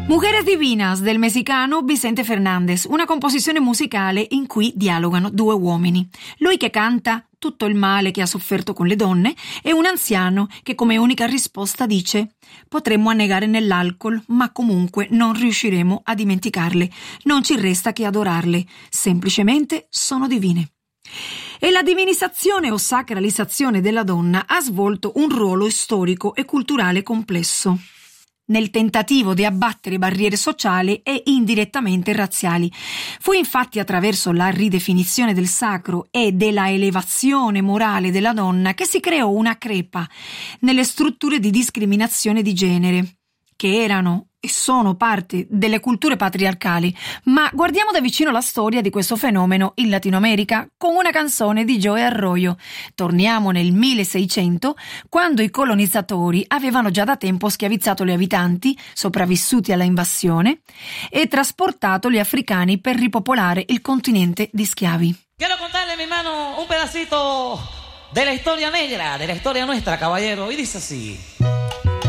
Mujeres Divinas del messicano Vicente Fernández, una composizione musicale in cui dialogano due uomini. Lui che canta tutto il male che ha sofferto con le donne e un anziano che come unica risposta dice: potremmo annegare nell'alcol, ma comunque non riusciremo a dimenticarle. Non ci resta che adorarle, semplicemente sono divine. E la divinizzazione o sacralizzazione della donna ha svolto un ruolo storico e culturale complesso nel tentativo di abbattere barriere sociali e indirettamente razziali. Fu infatti attraverso la ridefinizione del sacro e della elevazione morale della donna che si creò una crepa nelle strutture di discriminazione di genere, che erano e sono parte delle culture patriarcali. Ma guardiamo da vicino la storia di questo fenomeno in Latino America con una canzone di Joe Arroyo. Torniamo nel 1600, quando i colonizzatori avevano già da tempo schiavizzato gli abitanti sopravvissuti alla invasione e trasportato gli africani per ripopolare il continente di schiavi. Quiero contarle, mi hermano, un pedacito de la historia negra, de la historia nuestra, caballero, y dice así.